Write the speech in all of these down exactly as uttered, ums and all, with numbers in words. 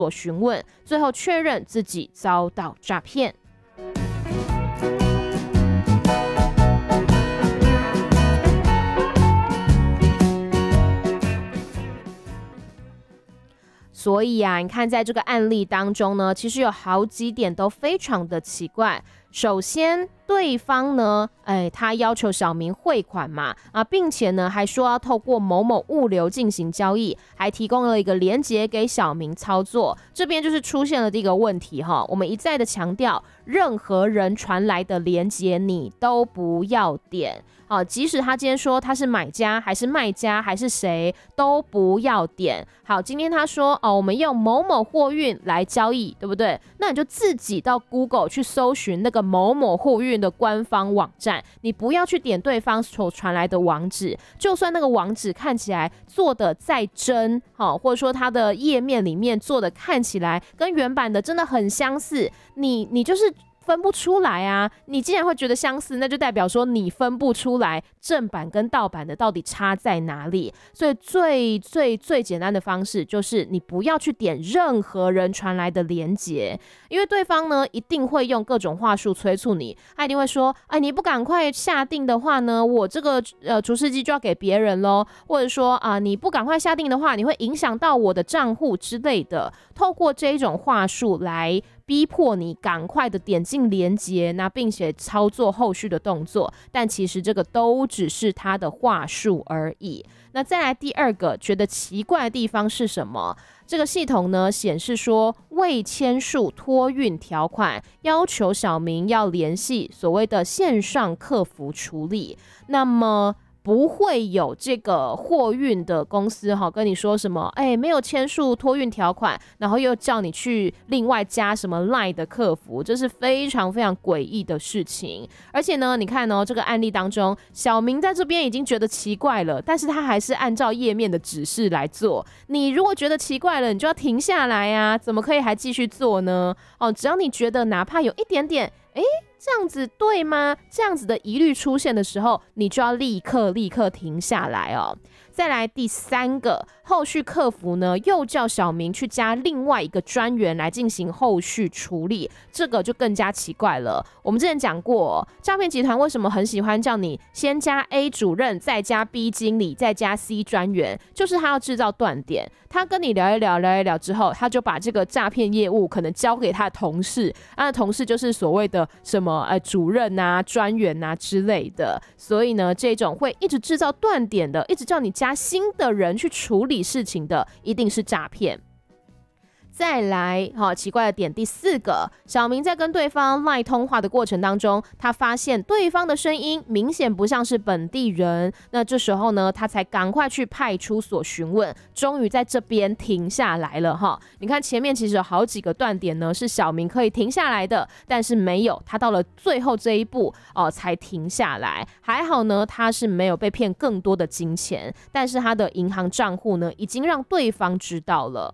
所询问，最后确认自己遭到诈骗。所以啊，你看在这个案例当中呢，其实有好几点都非常的奇怪。首先，对方呢，哎，他要求小明汇款嘛，啊，并且呢，还说要透过某某物流进行交易，还提供了一个连结给小明操作。这边就是出现了第一个问题哈，我们一再的强调，任何人传来的连结你都不要点。好，即使他今天说他是买家还是卖家还是谁，都不要点。好，今天他说哦，我们用某某货运来交易，对不对？那你就自己到 Google 去搜寻那个某某货运的官方网站，你不要去点对方所传来的网址，就算那个网址看起来做的再真，好，或者说它的页面里面做的看起来跟原版的真的很相似，你你就是分不出来啊！你既然会觉得相似，那就代表说你分不出来正版跟盗版的到底差在哪里。所以最最最简单的方式就是你不要去点任何人传来的连结，因为对方呢一定会用各种话术催促你，他一定会说：“哎，你不赶快下定的话呢，我这个呃除湿机就要给别人咯，或者说啊、呃、你不赶快下定的话，你会影响到我的账户之类的。”透过这一种话术来逼迫你赶快的点进连结，那并且操作后续的动作，但其实这个都只是他的话术而已。那再来第二个觉得奇怪的地方是什么？这个系统呢显示说未签署托运条款，要求小明要联系所谓的线上客服处理。那么不会有这个货运的公司哈跟你说什么，哎，没有签署托运条款，然后又叫你去另外加什么 Line 的客服，这是非常非常诡异的事情。而且呢，你看哦，这个案例当中，小明在这边已经觉得奇怪了，但是他还是按照页面的指示来做。你如果觉得奇怪了，你就要停下来啊，怎么可以还继续做呢？哦，只要你觉得哪怕有一点点，哎，这样子对吗？这样子的疑虑出现的时候，你就要立刻立刻停下来哦。再来第三个，后续客服呢又叫小明去加另外一个专员来进行后续处理，这个就更加奇怪了。我们之前讲过，诈骗集团为什么很喜欢叫你先加 A 主任，再加 B 经理，再加 C 专员，就是他要制造断点。他跟你聊一聊聊一聊之后，他就把这个诈骗业务可能交给他的同事，他的同事就是所谓的什么呃主任啊、专员啊之类的。所以呢，这种会一直制造断点的，一直叫你加新的人去处理事情的，一定是诈骗。再来，好奇怪的点，第四个，小明在跟对方 LINE 通话的过程当中，他发现对方的声音明显不像是本地人，那这时候呢，他才赶快去派出所询问，终于在这边停下来了哈。你看前面其实有好几个断点呢，是小明可以停下来的，但是没有，他到了最后这一步哦、呃、才停下来。还好呢，他是没有被骗更多的金钱，但是他的银行账户呢，已经让对方知道了。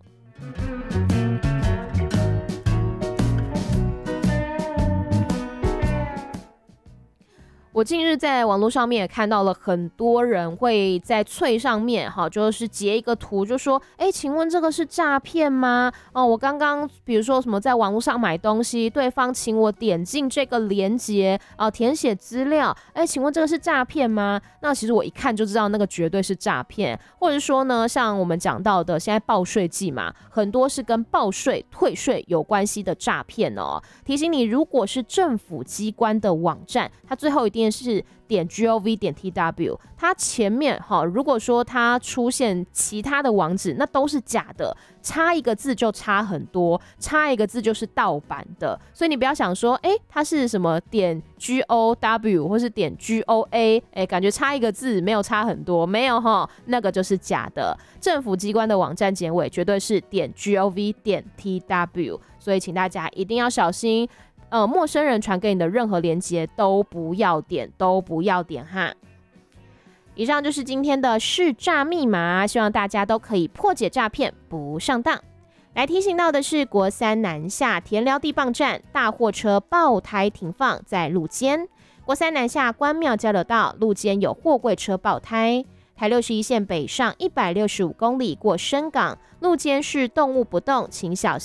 我近日在网络上面也看到了很多人会在脆上面哈，就是截一个图，就说，哎，请问这个是诈骗吗？哦，我刚刚比如说什么在网络上买东西，对方请我点进这个连结啊，填写资料，哎，请问这个是诈骗吗？那其实我一看就知道那个绝对是诈骗，或者说呢，像我们讲到的，现在报税季嘛，很多是跟报税、退税有关系的诈骗哦。提醒你，如果是政府机关的网站，它最后一定是点 gov 点 tw， 它前面哈，如果说它出现其他的网址，那都是假的，差一个字就差很多，差一个字就是盗版的，所以你不要想说，哎，它是什么点 gov 或是点 goa， 哎，感觉差一个字没有差很多，没有哈，那个就是假的。政府机关的网站结尾绝对是点 gov 点 tw， 所以请大家一定要小心。呃，陌生人传给你的任何连结都不要点，都不要点哈。以上就是今天的识诈密码，希望大家都可以破解诈骗，不上当。来提醒到的是，国三南下田寮地磅站大货车爆胎停放在路肩，国三南下关庙交流道路肩有货柜车爆胎。台六十一线北上一百六十五公里过深港，路肩是动物不动，请小心。